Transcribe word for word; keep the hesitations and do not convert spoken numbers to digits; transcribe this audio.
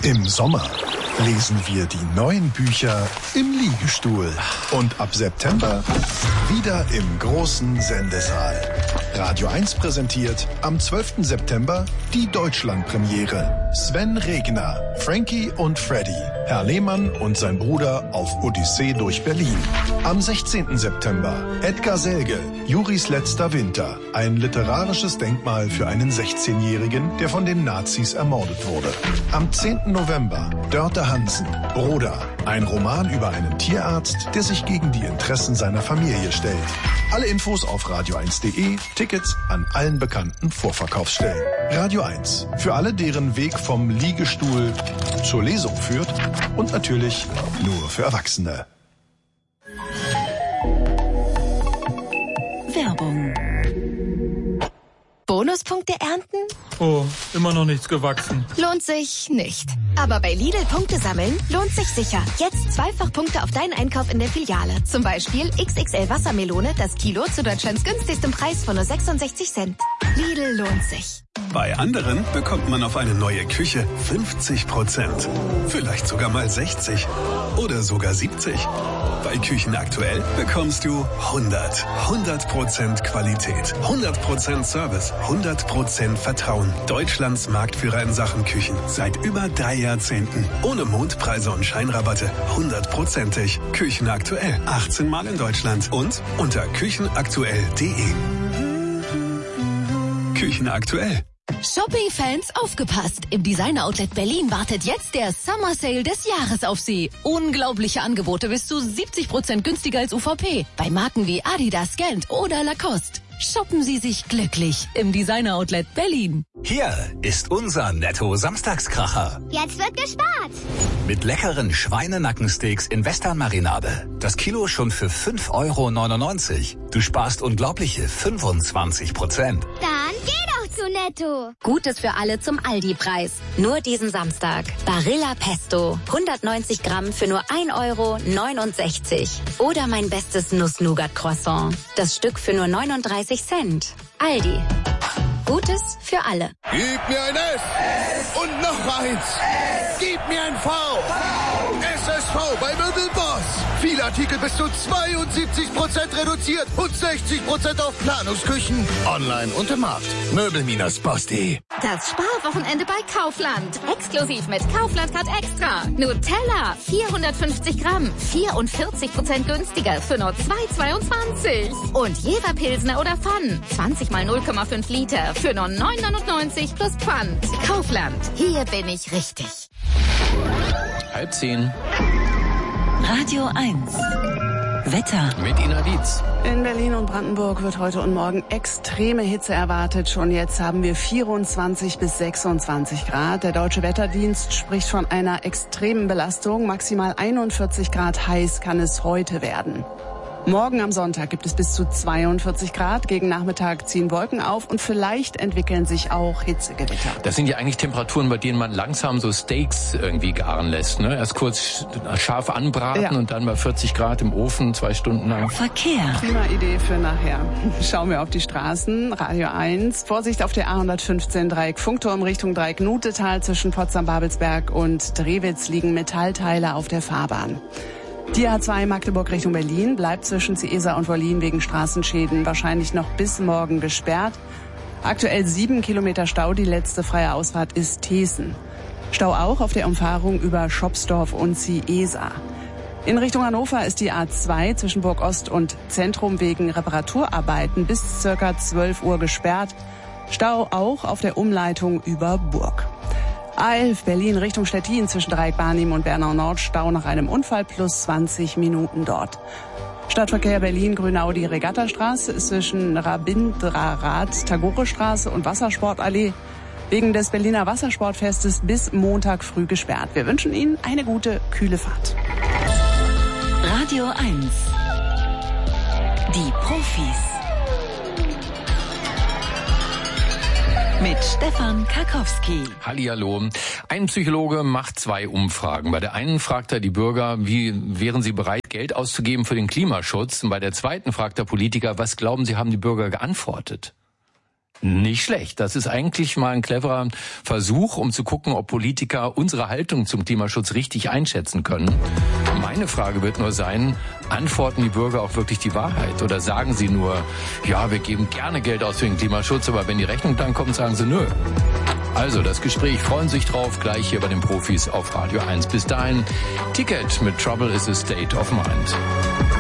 Im Sommer lesen wir die neuen Bücher im Liegestuhl. Und ab September wieder im großen Sendesaal. Radio eins präsentiert am zwölften September die Deutschlandpremiere. Sven Regner, Frankie und Freddy, Herr Lehmann und sein Bruder auf Odyssee durch Berlin. Am sechzehnten September Edgar Selge, Juris letzter Winter. Ein literarisches Denkmal für einen sechzehnjährigen, der von den Nazis ermordet wurde. Am zehnten November Dörte Hansen, Bruder. Ein Roman über einen Tierarzt, der sich gegen die Interessen seiner Familie stellt. Alle Infos auf radio eins punkt de, Tickets an allen bekannten Vorverkaufsstellen. Radio eins, für alle, deren Weg vom Liegestuhl zur Lesung führt und natürlich nur für Erwachsene. Werbung. Bonuspunkte ernten? Oh, immer noch nichts gewachsen. Lohnt sich nicht. Aber bei Lidl Punkte sammeln lohnt sich sicher. Jetzt zweifach Punkte auf deinen Einkauf in der Filiale. Zum Beispiel X X L Wassermelone, das Kilo zu Deutschlands günstigstem Preis von nur sechsundsechzig Cent. Lidl lohnt sich. Bei anderen bekommt man auf eine neue Küche fünfzig Prozent. Vielleicht sogar mal sechzig. Oder sogar siebzig. Bei Küchen aktuell bekommst du hundert. hundert Prozent Qualität. hundert Prozent Service. hundert Prozent Vertrauen. Deutschlands Marktführer in Sachen Küchen. Seit über drei Jahrzehnten. Ohne Mondpreise und Scheinrabatte. hundertprozentig. Küchen aktuell. achtzehn Mal in Deutschland. Und unter küchenaktuell punkt de. Küchen aktuell. Shopping-Fans, aufgepasst! Im Designer-Outlet Berlin wartet jetzt der Summer Sale des Jahres auf Sie. Unglaubliche Angebote bis zu siebzig Prozent günstiger als U V P. Bei Marken wie Adidas, Gant oder Lacoste. Shoppen Sie sich glücklich im Designer-Outlet Berlin. Hier ist unser Netto-Samstagskracher. Jetzt wird gespart. Mit leckeren Schweinenackensteaks in Western-Marinade. Das Kilo schon für fünf Euro neunundneunzig. Du sparst unglaubliche fünfundzwanzig Prozent. Dann geh doch zu Netto. Gutes für alle zum Aldi-Preis. Nur diesen Samstag. Barilla Pesto. hundertneunzig Gramm für nur ein Euro neunundsechzig. Oder mein bestes Nuss-Nougat-Croissant. Das Stück für nur neununddreißig Cent. Aldi. Gutes für alle. Gib mir ein S. Und noch eins. Gib mir ein V. S S V bei Möbelboss. Viele Artikel bis zu zweiundsiebzig Prozent reduziert und sechzig Prozent auf Planungsküchen. Online und im Markt. Möbel-boss punkt de. Das Sparwochenende bei Kaufland. Exklusiv mit Kaufland Card Extra. Nutella vierhundertfünfzig Gramm. vierundvierzig Prozent günstiger für nur zwei Euro zweiundzwanzig. Und Jever Pilsner oder Pfann. zwanzig mal null Komma fünf Liter für nur neun Euro neunundneunzig plus Pfand. Kaufland. Hier bin ich richtig. Halb zehn. Radio eins. Wetter. Mit Ina Dietz. In Berlin und Brandenburg wird heute und morgen extreme Hitze erwartet. Schon jetzt haben wir vierundzwanzig bis sechsundzwanzig Grad. Der Deutsche Wetterdienst spricht von einer extremen Belastung. Maximal einundvierzig Grad heiß kann es heute werden. Morgen am Sonntag gibt es bis zu zweiundvierzig Grad. Gegen Nachmittag ziehen Wolken auf und vielleicht entwickeln sich auch Hitzegewitter. Das sind ja eigentlich Temperaturen, bei denen man langsam so Steaks irgendwie garen lässt. Ne? Erst kurz scharf anbraten ja. Und dann bei vierzig Grad im Ofen zwei Stunden lang. Verkehr. Prima Idee für nachher. Schauen wir auf die Straßen. Radio eins. Vorsicht auf der A hundertfünfzehn Dreieck Funkturm Richtung Dreieck Nutetal. Zwischen Potsdam-Babelsberg und Drewitz liegen Metallteile auf der Fahrbahn. Die A zwei Magdeburg Richtung Berlin bleibt zwischen Ciesa und Wollin wegen Straßenschäden wahrscheinlich noch bis morgen gesperrt. Aktuell sieben Kilometer Stau, die letzte freie Ausfahrt ist Thesen. Stau auch auf der Umfahrung über Schopsdorf und Ciesa. In Richtung Hannover ist die A zwei zwischen Burg Ost und Zentrum wegen Reparaturarbeiten bis circa zwölf Uhr gesperrt. Stau auch auf der Umleitung über Burg. A elf Berlin Richtung Stettin zwischen Dreieck Barnim und Bernau Nord. Stau nach einem Unfall plus zwanzig Minuten dort. Stadtverkehr Berlin Grünau die Regattastraße zwischen Rabindranath Tagore-Straße und Wassersportallee wegen des Berliner Wassersportfestes bis Montag früh gesperrt. Wir wünschen Ihnen eine gute, kühle Fahrt. Radio eins. Die Profis. Mit Stefan Karkowski. Hallihallo. Ein Psychologe macht zwei Umfragen. Bei der einen fragt er die Bürger, wie wären sie bereit, Geld auszugeben für den Klimaschutz? Und bei der zweiten fragt der Politiker, was glauben Sie, haben die Bürger geantwortet? Nicht schlecht. Das ist eigentlich mal ein cleverer Versuch, um zu gucken, ob Politiker unsere Haltung zum Klimaschutz richtig einschätzen können. Meine Frage wird nur sein, antworten die Bürger auch wirklich die Wahrheit? Oder sagen sie nur, ja, wir geben gerne Geld aus für den Klimaschutz, aber wenn die Rechnung dann kommt, sagen sie nö. Also, das Gespräch, freuen sich drauf, gleich hier bei den Profis auf Radio eins. Bis dahin, Ticket mit Trouble is a State of Mind.